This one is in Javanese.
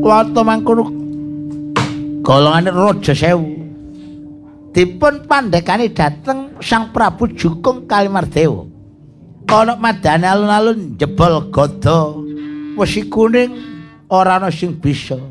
wonten mangkono golongane Raja Sewu dipun pandhekani dhateng Sang Prabu Jukung Kalimardewa. Ana madane alun-alun jebol gada wesi kuning ora ana sing bisa.